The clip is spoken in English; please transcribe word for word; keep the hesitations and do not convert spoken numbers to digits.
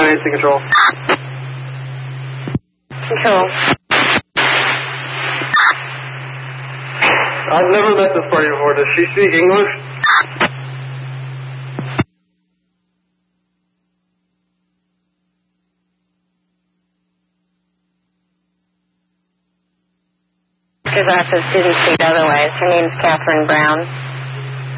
Nancy Control. Control. I've never met this party before. Does she speak English? His office didn't speak otherwise. Her name's Catherine Brown.